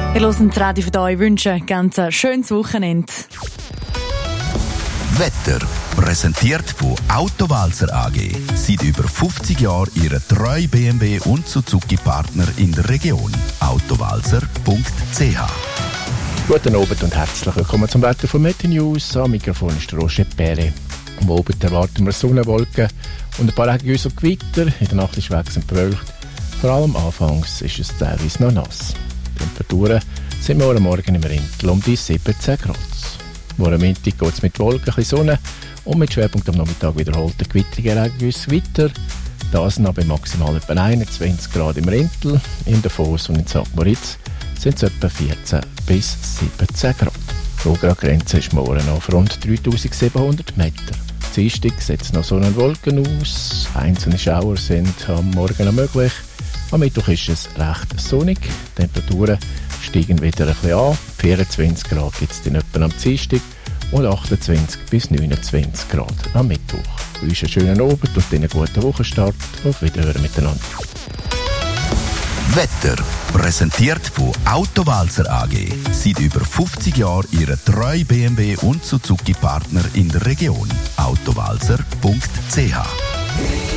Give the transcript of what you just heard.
Ihr hört das Radio für euch, wünschen ein ganz schönes Wochenende. Wetter, präsentiert von Autowalzer AG. Seit über 50 Jahren Ihre treue BMW und Suzuki-Partner in der Region. Autowalzer.ch. Guten Abend und herzlich willkommen zum Wetter von Meti News. Am Mikrofon ist Roger Perret. Am Abend erwarten wir Sonnenwolken und ein paar Regenguss und Gewitter. In der Nacht ist wechselnd bewölkt. Vor allem anfangs ist es teilweise noch nass. Die Temperaturen sind morgen Morgen im Rintel um die 17 Grad. Morgen Mittag geht es mit Wolken, ein bisschen Sonne und mit Schwerpunkt am Nachmittag wiederholte gewittrige Regenguss weiter. Das noch bei maximal etwa 21 Grad im Rintel. In der Foss und in St. Moritz sind es etwa 14 bis 17 Grad. Die Lugra-Grenze ist morgen auf rund 3700 Meter. Dienstag setzt noch Sonne und Wolken aus. Einzelne Schauer sind am Morgen noch möglich. Am Mittwoch ist es recht sonnig. Die Temperaturen steigen wieder ein bisschen an. 24 Grad gibt es dann etwa am Dienstag und 28 bis 29 Grad am Mittwoch. Ich wünsche einen schönen Abend und einen guten Wochenstart. Auf Wiederhören miteinander. Wetter, präsentiert von Autowalzer AG. Seit über 50 Jahren Ihre treue BMW und Suzuki-Partner in der Region. Autowalzer.ch.